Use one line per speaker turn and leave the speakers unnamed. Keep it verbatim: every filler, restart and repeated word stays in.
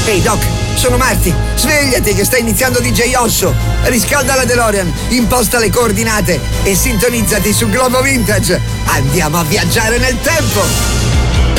Ehi Doc, sono Marty. Svegliati che sta iniziando D J Osso. Riscalda la DeLorean, imposta le coordinate e sintonizzati su Globo Vintage. Andiamo a viaggiare nel tempo.